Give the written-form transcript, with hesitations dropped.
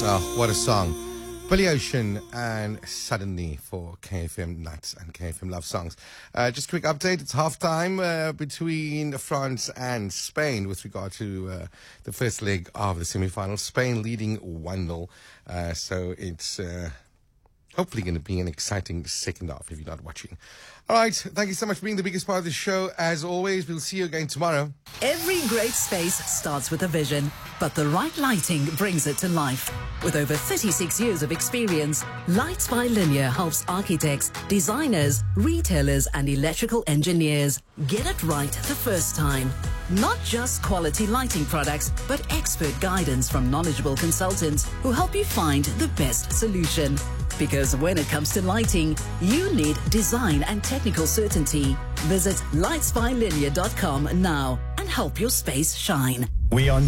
Oh, what a song. Billy Ocean and Suddenly for KFM Nuts and KFM Love Songs. Just a quick update. It's halftime between France and Spain with regard to the first leg of the semi-final. Spain leading 1-0. So it's hopefully going to be an exciting second half if you're not watching. All right. Thank you so much for being the biggest part of the show. As always, we'll see you again tomorrow. Every great space starts with a vision, but the right lighting brings it to life. With over 36 years of experience, Lights by Linear helps architects, designers, retailers, and electrical engineers get it right the first time. Not just quality lighting products, but expert guidance from knowledgeable consultants who help you find the best solution. Because when it comes to lighting, you need design and technical certainty. Visit lightsbylinear.com now and help your space shine. We are